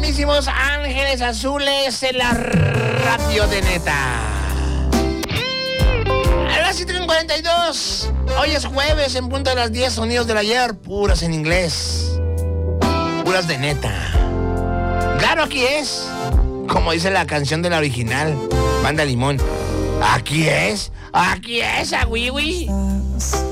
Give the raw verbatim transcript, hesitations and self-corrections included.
mismísimos Ángeles Azules en la radio de neta. A las siete con cuarenta y dos. Hoy es jueves, en punto de las diez, sonidos del ayer, puras en inglés. Puras de neta. Claro, aquí es. Como dice la canción de la original, Banda Limón. Aquí es. Aquí es, a Wiwi.